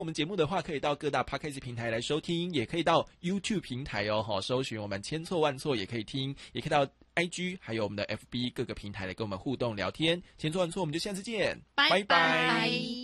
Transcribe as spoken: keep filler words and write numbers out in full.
我们节目的话，可以到各大 Podcast 平台来收听，也可以到 YouTube 平台哦，哈，搜寻我们千错万错也可以听，也可以到 I G 还有我们的 F B 各个平台来跟我们互动聊天。千错万错，我们就下次见， 拜拜拜。